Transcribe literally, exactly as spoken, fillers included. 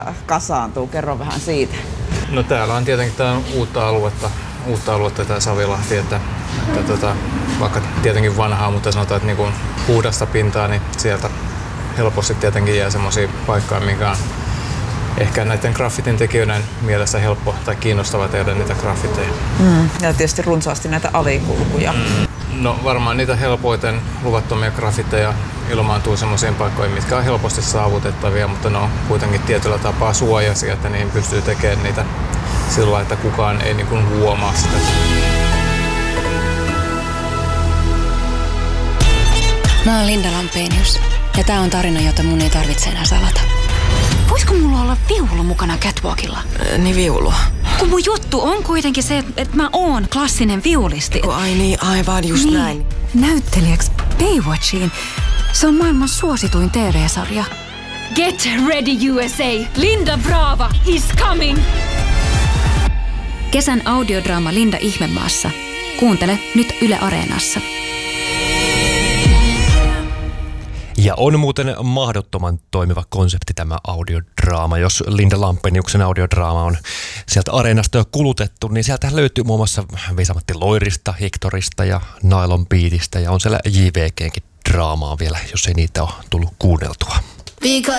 kasaantuu? Kerro vähän siitä. No täällä on tietenkin tää on uutta aluetta, uutta aluetta tää Savilahti, että, että tota, vaikka tietenkin vanhaa, mutta sanotaan, että niinku puhdasta pintaa, niin sieltä helposti tietenkin jää semmosia paikkoja, mikä on ehkä näiden graffitin tekijöiden mielestä helppo tai kiinnostava tehdä niitä graffiteja. Mm, ja tietysti runsaasti näitä alikulkuja. Mm, no varmaan niitä helpoiten luvattomia graffiteja ilmaantuu semmoisiin paikkoihin, mitkä on helposti saavutettavia, mutta ne on kuitenkin tietyllä tapaa suojaisia, että niihin pystyy tekemään niitä sillä lailla, että kukaan ei niin kuin huomaa sitä. Mä oon Linda Lampenius ja tää on tarina, jota mun ei tarvitse enää salata. Voisiko mulla olla viulu mukana catwalkilla? Äh, niin viulu. Kun mun juttu on kuitenkin se, että mä oon klassinen viulisti. Oh, ai niin, aivan just niin. näin. Näyttelijäks Baywatchiin. Se on maailman suosituin T V-sarja. Get ready U S A! Linda Brava is coming! Kesän audiodraama Linda Ihmemaassa. Kuuntele nyt Yle Areenassa. Ja on muuten mahdottoman toimiva konsepti tämä audiodraama. Jos Linda Lampeniuksen audiodraama on sieltä Areenasta jo kulutettu, niin sieltä löytyy muun muassa Vesa-Matti Loirista, Hectorista ja Nylon Beatistä ja on siellä J V G:nkin draamaa vielä, jos ei niitä ole tullut kuunneltua.